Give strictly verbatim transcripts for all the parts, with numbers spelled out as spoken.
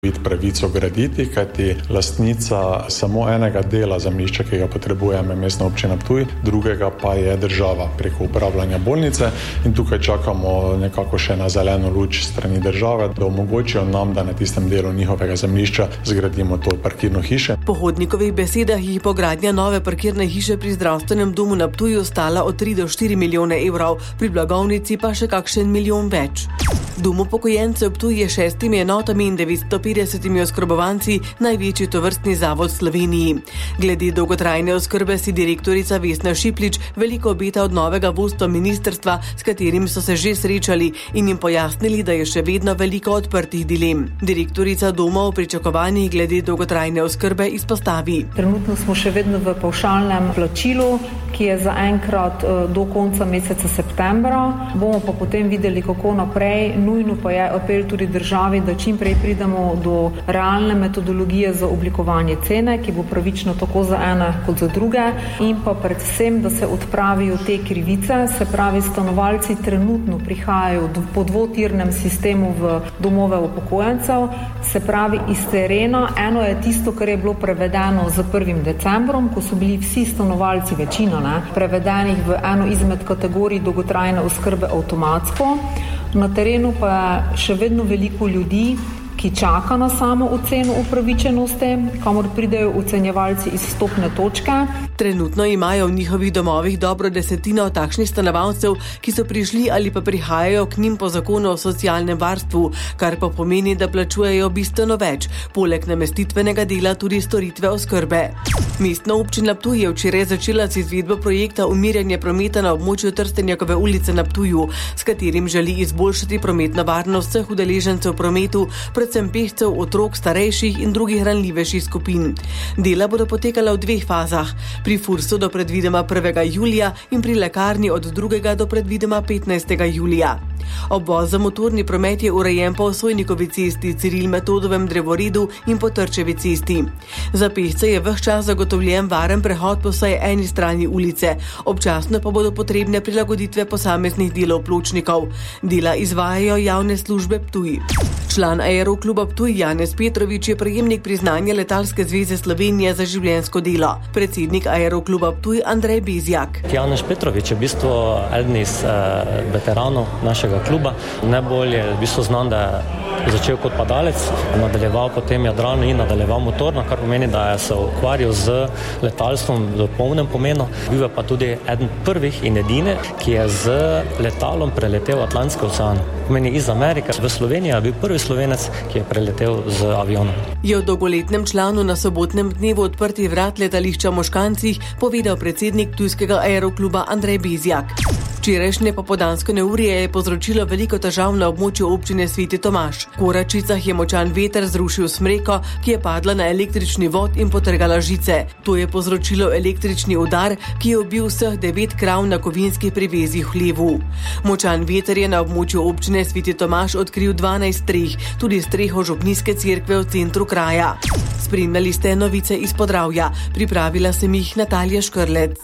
pravico graditi, kajti lastnica samo enega dela zemljišča, ki ga potrebuje mestna občina Ptuj, drugega pa je država preko upravljanja bolnice in tukaj čakamo nekako še na zeleno luč strani države, da omogočijo nam, da na tistem delu njihovega zemljišča zgradimo to parkirno hišo. Po Hodnikovih besedah jih bo gradnja nove parkirne hiše pri zdravstvenem domu na Ptuju stala od tri do štiri milijone evrov, pri blagovnici pa še kakšen milijon več. Dom upokojencev Ptuj je šestimi enotami in devetsto petdesetimi oskrbovanci največji tovrstni zavod v Sloveniji. Glede dolgotrajne oskrbe si direktorica Vesna Šiplič veliko obeta od novega vodstva ministrstva, s katerim so se že srečali in jim pojasnili, da je še vedno veliko odprtih dilem. Direktorica doma v pričakovanjih glede dolgotrajne oskrbe izpostavi. Trenutno smo še vedno v pavšalnem plačilu, ki je zaenkrat do konca meseca septembra. Bomo pa potem videli, kako naprej. Nujno pa je apel tudi državi, da čim prej pridemo do realne metodologije za oblikovanje cene, ki bo pravično tako za ene kot za druge, in pa predvsem, da se odpravijo te krivice, se pravi, stanovalci trenutno prihajajo po dvotirnem sistemu v domove upokojencev, se pravi iz terena. Eno je tisto, kar je bilo prevedeno z prvim decembrom, ko so bili vsi stanovalci, večina, ne, prevedenih v eno izmed kategorij dolgotrajne oskrbe avtomatsko. Na terenu pa je še vedno veliko ljudi, ki čaka na samo oceno upravičenosti, kamor pridejo ocenjevalci iz vstopne točke. Trenutno imajo v njihovih domovih dobro desetino takšnih stanovalcev, ki so prišli ali pa prihajajo k njim po zakonu o socialnem varstvu, kar pa pomeni, da plačujejo bistveno več, poleg namestitvenega dela tudi storitve oskrbe. Mestna občina Ptuj je včeraj začela z izvedbo projekta umirjanje prometa na območju Trstenjakove ulice na Ptuju, s katerim želi izboljšati prometno varnost vseh udeležencev v prometu, predvsem pešcev, otrok, starejših in drugih ranljivejših skupin. Dela bodo potekala v dveh fazah, pri Fursu do predvidoma prvega julija in pri lekarni od drugega do predvidoma petnajstega julija. Obvoz za motorni promet je urejen po Osojnikovi cesti, Ciril Metodovem drevoredu in po Trčevi cesti. Za pešce je ves čas zagotovljen varen prehod po vsaj eni strani ulice, občasno pa bodo potrebne prilagoditve posameznih delov pločnikov. Dela izvajajo javne službe Ptuj. Član Aerokluba Ptuj Janez Petrovič je prejemnik priznanja Letalske zveze Slovenije za življenjsko delo. Predsednik Aerokluba Ptuj Andrej Bezjak. Janez Petrovič je v bistvu eden iz uh, veteranov našega kluba. Najbolj je v bistvu znan, da je začel kot padalec, nadaljeval potem jadralno in nadaljeval motorno, kar pomeni, da je se ukvarjal z letalstvom v polnem pomenu. Bil je pa tudi eden prvih in edini, ki je z letalom preletel Atlantski ocean. Pomeni iz Amerike v Slovenijo je bil prvi Slovenec, ki je preletel z avionom. Je o dolgoletnem članu na sobotnem dnevu odprtih vrat letališča Moškancih povedal predsednik ptujskega aerokluba Andrej Bezjak. Včerajšnje popoldansko neurje je povzročilo veliko težav na območju občine Sveti Tomaž. V Koračicah je močan veter zrušil smreko, ki je padla na električni vod in potrgala žice. To je povzročilo električni udar, ki je ubil vseh devet krav na kovinskih privezih v hlevu. Močan veter je na območju občine Sveti Tomaž odkril dvanajst streh, tudi streho župnijske cerkve v centru kraja. Spremljali ste novice iz Podravja. Pripravila sem jih Natalija Škrlec.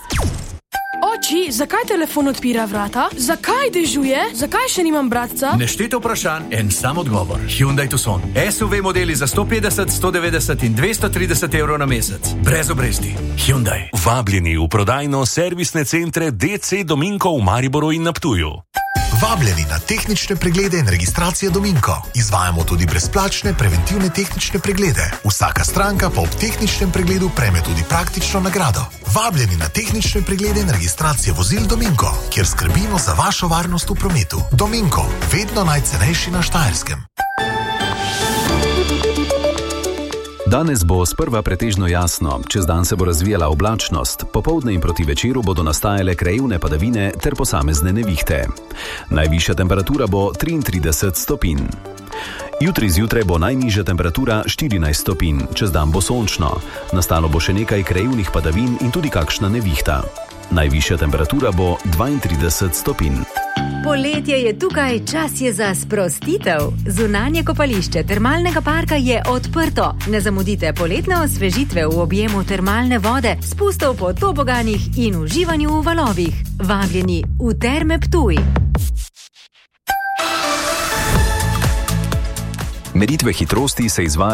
Oči, zakaj telefon odpira vrata? Zakaj dežuje? Zakaj še nimam bratca? Nešteto vprašanj, en sam odgovor. Hyundai Tucson. S U V modeli za sto petdeset, sto devetdeset in dvesto trideset evrov na mesec. Brez obresti. Hyundai. Vabljeni v prodajno-servisne centre D C Dominko v Mariboru in na Ptuju. Vabljeni na tehnične preglede in registracije Dominko. Izvajamo tudi brezplačne preventivne tehnične preglede. Vsaka stranka pa ob tehničnem pregledu prejme tudi praktično nagrado. Vabljeni na tehnične preglede in registracije vozil Dominko, kjer skrbimo za vašo varnost v prometu. Dominko, vedno najcenejši na Štajerskem. Danes bo sprva pretežno jasno, čez dan se bo razvijala oblačnost, popoldne in proti večeru bodo nastajale krajevne padavine ter posamezne nevihte. Najvišja temperatura bo triintrideset stopinj. Jutri zjutraj bo najnižja temperatura štirinajst stopinj, čez dan bo sončno, nastalo bo še nekaj krajevnih padavin in tudi kakšna nevihta. Najvišja temperatura bo dvaintrideset stopinj. Poletje je tukaj, čas je za sprostitev. Zunanje kopališče termalnega parka je odprto. Ne zamudite poletne osvežitve v objemu termalne vode, spustov po toboganih in uživanju v valovih. Vabljeni v Terme Ptuj. Meritve hitrosti se izvajajo